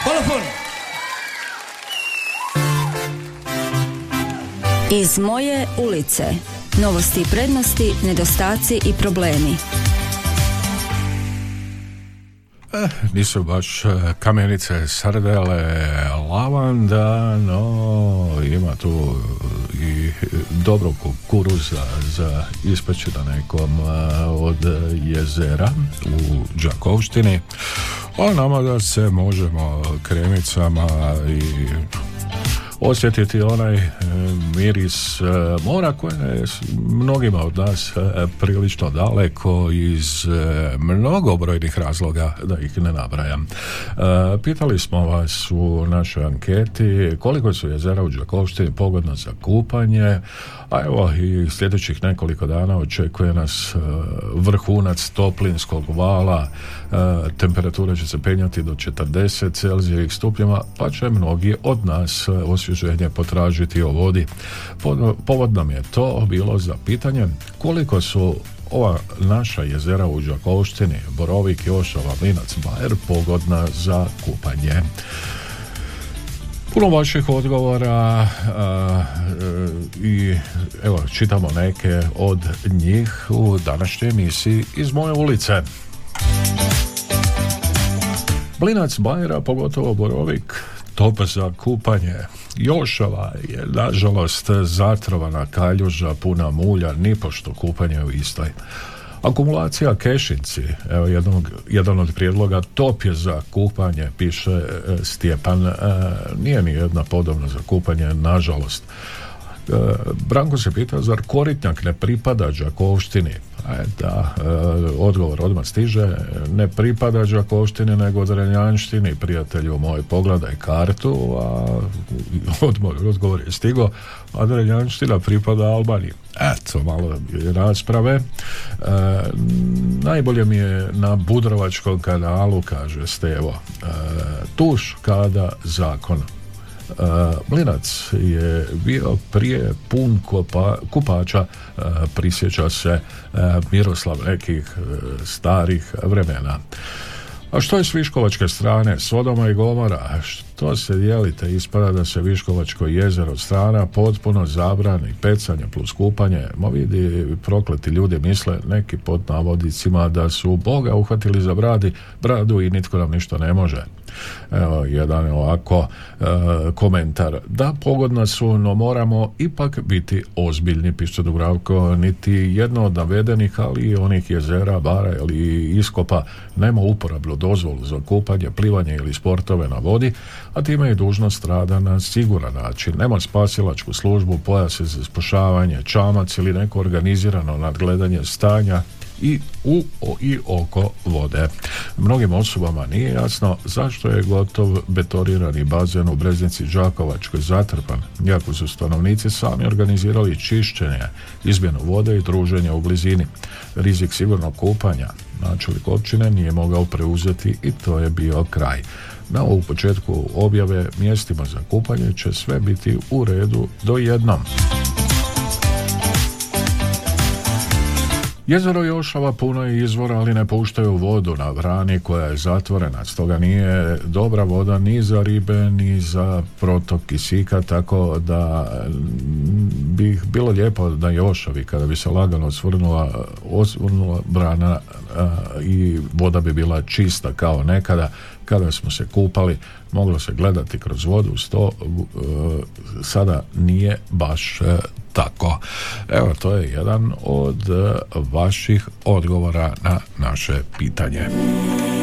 Hvala puno. Iz moje ulice. Novosti i prednosti, nedostaci i problemi. Nisu baš kamenice, srdele, lavanda, no ima tu i dobrog kukuruza za ispeći na nekom od jezera u Đakovštini. A nama da se možemo kremicama i osjetiti onaj miris mora koji je mnogima od nas prilično daleko iz mnogobrojnih razloga, da ih ne nabrajam. Pitali smo vas u našoj anketi koliko su jezera u Đakovštini pogodna za kupanje, a evo i sljedećih nekoliko dana očekuje nas vrhunac toplinskog vala, temperatura će se penjati do 40 Celzijevih stupnjeva, pa će mnogi od nas osvježenje potražiti o vodi. Povod nam je to bilo za pitanje koliko su ova naša jezera u Đakovštini, Borovik, Jošava, Mlinac, Bajer, pogodna za kupanje. Puno vaših odgovora i evo čitamo neke od njih u današnjoj emisiji Iz moje ulice. Mlinac, Bajera, pogotovo Borovik, top za kupanje. Jošava je nažalost zatrovana kaljuža puna mulja, nipošto kupanje u istoj. Akumulacija Kešinci, evo jedan od prijedloga, top je za kupanje, piše Stjepan, nije ni jedna podobna za kupanje, nažalost. Branko se pita, zar Koritnjak ne pripada Đakovštini? Da, odgovor odmah stiže, ne pripada Đakovštini nego Drenjanštini, prijatelju moj, pogledaj kartu, a odgovor je stigo, a Drenjanština pripada Albaniji. Eto, malo rasprave. Najbolje mi je na Budrovačkom kanalu, kaže Stevo, tuš kada zakon. Mlinac je bio prije pun kupača, prisjeća se Miroslav nekih starih vremena. A što je s Viškovačke strane, Sodoma i Gomora? Što se dijelite? Ispada da se Viškovačko jezero strana potpuno zabrani pecanje plus kupanje. Ma vidi, prokleti ljudi misle, neki pod navodicima, da su Boga uhvatili za bradu i nitko nam ništa ne može. Evo, jedan ovako komentar. Da, pogodna su, no moramo ipak biti ozbiljni, piše Dubravko. Niti jedno od navedenih, ali i onih jezera, bara ili iskopa nema uporabnu dozvolu za kupanje, plivanje ili sportove na vodi, a time je dužnost rada na siguran način. Nema spasilačku službu, pojase za spašavanje, čamac ili neko organizirano nadgledanje stanja i oko vode. Mnogim osobama nije jasno zašto je gotov betorirani bazen u Breznici Đakovačkoj zatrpan, iako su stanovnici sami organizirali čišćenje, izmjenu vode i druženje u blizini. Rizik sigurnog kupanja načelnik općine nije mogao preuzeti i to je bio kraj. Na ovu početku objave mjestima za kupanje će sve biti u redu do jednom. Jezero Jošava puno je izvora, ali ne puštaju vodu na Vrani koja je zatvorena, stoga nije dobra voda ni za ribe, ni za protok kisika, tako da bi bilo lijepo na Jošavi kada bi se lagano osvrnula brana i voda bi bila čista kao nekada. Kada smo se kupali, moglo se gledati kroz vodu, sada nije baš tako. Evo, to je jedan od vaših odgovora na naše pitanje.